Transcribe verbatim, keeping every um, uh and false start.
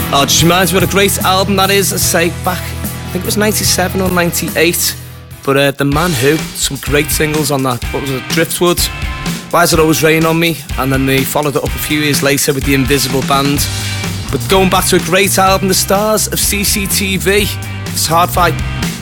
Oh, just reminds me what a great album that is. I say back, I think it was ninety-seven or ninety-eight. But uh, The Man Who, some great singles on that. What was it? Driftwood, Why Does It Always Rain On Me? And then they followed it up a few years later with The Invisible Band. But going back to a great album, The Stars of C C T V. It's Hard Fight.